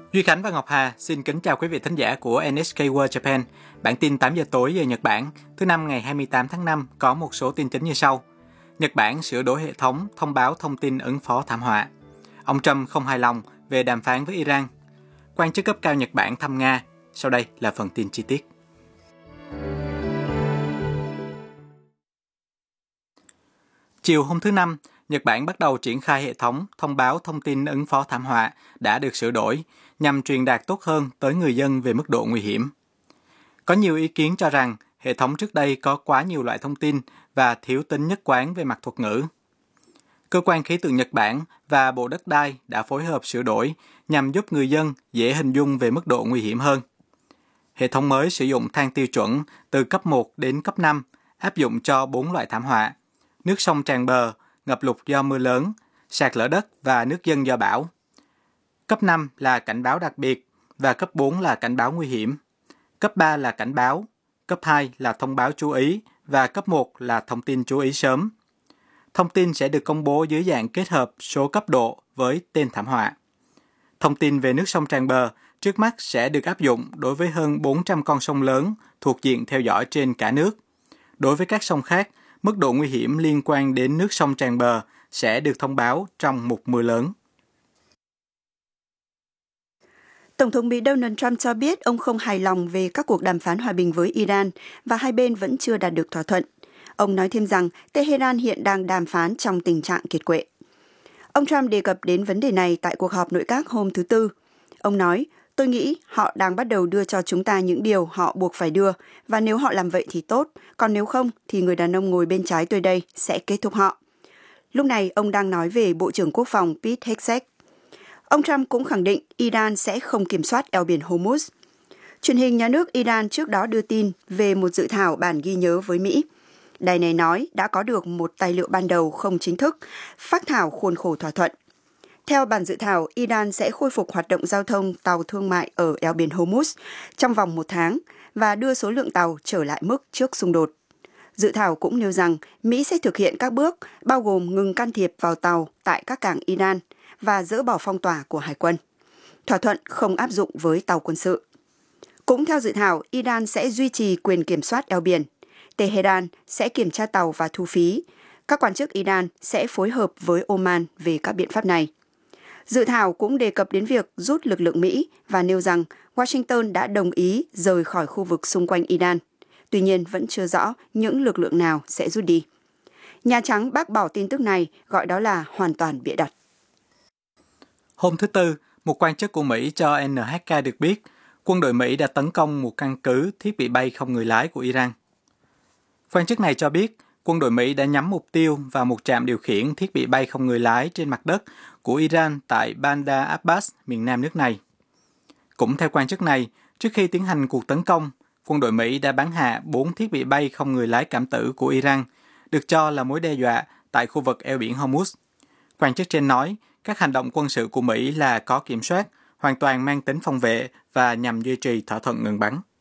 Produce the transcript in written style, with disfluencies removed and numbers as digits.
Duy Khánh và Ngọc Hà xin kính chào quý vị thính giả của NHK World Japan. Bản tin 8 giờ tối giờ Nhật Bản, thứ năm ngày 28 tháng 5 có một số tin chính như sau. Nhật Bản sửa đổi hệ thống thông báo thông tin ứng phó thảm họa. Ông Trump không hài lòng về đàm phán với Iran. Quan chức cấp cao Nhật Bản thăm Nga. Sau đây là phần tin chi tiết. Chiều hôm thứ Năm, Nhật Bản bắt đầu triển khai hệ thống thông báo thông tin ứng phó thảm họa đã được sửa đổi nhằm truyền đạt tốt hơn tới người dân về mức độ nguy hiểm. Có nhiều ý kiến cho rằng hệ thống trước đây có quá nhiều loại thông tin và thiếu tính nhất quán về mặt thuật ngữ. Cơ quan khí tượng Nhật Bản và Bộ Đất đai đã phối hợp sửa đổi nhằm giúp người dân dễ hình dung về mức độ nguy hiểm hơn. Hệ thống mới sử dụng thang tiêu chuẩn từ cấp 1 đến cấp 5, áp dụng cho 4 loại thảm họa: nước sông tràn bờ, ngập lụt do mưa lớn, sạt lở đất và nước dâng do bão. Cấp 5 là cảnh báo đặc biệt và cấp 4 là cảnh báo nguy hiểm. Cấp 3 là cảnh báo, cấp 2 là thông báo chú ý và cấp 1 là thông tin chú ý sớm. Thông tin sẽ được công bố dưới dạng kết hợp số cấp độ với tên thảm họa. Thông tin về nước sông tràn bờ trước mắt sẽ được áp dụng đối với hơn 400 con sông lớn thuộc diện theo dõi trên cả nước. Đối với các sông khác, mức độ nguy hiểm liên quan đến nước sông tràn bờ sẽ được thông báo trong một mưa lớn. Tổng thống Mỹ Donald Trump cho biết ông không hài lòng về các cuộc đàm phán hòa bình với Iran và hai bên vẫn chưa đạt được thỏa thuận. Ông nói thêm rằng Tehran hiện đang đàm phán trong tình trạng kiệt quệ. Ông Trump đề cập đến vấn đề này tại cuộc họp nội các hôm thứ Tư. Ông nói, tôi nghĩ họ đang bắt đầu đưa cho chúng ta những điều họ buộc phải đưa, và nếu họ làm vậy thì tốt, còn nếu không thì người đàn ông ngồi bên trái tôi đây sẽ kết thúc họ. Lúc này ông đang nói về Bộ trưởng Quốc phòng Pete Hegseth. Ông Trump cũng khẳng định Iran sẽ không kiểm soát eo biển Hormuz. Truyền hình nhà nước Iran trước đó đưa tin về một dự thảo bản ghi nhớ với Mỹ. Đài này nói đã có được một tài liệu ban đầu không chính thức, phác thảo khuôn khổ thỏa thuận. Theo bản dự thảo, Iran sẽ khôi phục hoạt động giao thông tàu thương mại ở eo biển Hormuz trong vòng 1 tháng và đưa số lượng tàu trở lại mức trước xung đột. Dự thảo cũng nêu rằng Mỹ sẽ thực hiện các bước bao gồm ngừng can thiệp vào tàu tại các cảng Iran và dỡ bỏ phong tỏa của hải quân. Thỏa thuận không áp dụng với tàu quân sự. Cũng theo dự thảo, Iran sẽ duy trì quyền kiểm soát eo biển. Tehran sẽ kiểm tra tàu và thu phí. Các quan chức Iran sẽ phối hợp với Oman về các biện pháp này. Dự thảo cũng đề cập đến việc rút lực lượng Mỹ và nêu rằng Washington đã đồng ý rời khỏi khu vực xung quanh Iran. Tuy nhiên vẫn chưa rõ những lực lượng nào sẽ rút đi. Nhà Trắng bác bỏ tin tức này, gọi đó là hoàn toàn bịa đặt. Hôm thứ Tư, một quan chức của Mỹ cho NHK được biết quân đội Mỹ đã tấn công một căn cứ thiết bị bay không người lái của Iran. Quan chức này cho biết quân đội Mỹ đã nhắm mục tiêu vào một trạm điều khiển thiết bị bay không người lái trên mặt đất của Iran tại Bandar Abbas, miền nam nước này. Cũng theo quan chức này, trước khi tiến hành cuộc tấn công, quân đội Mỹ đã bắn hạ 4 thiết bị bay không người lái cảm tử của Iran, được cho là mối đe dọa tại khu vực eo biển Hormuz. Quan chức trên nói, các hành động quân sự của Mỹ là có kiểm soát, hoàn toàn mang tính phòng vệ và nhằm duy trì thỏa thuận ngừng bắn.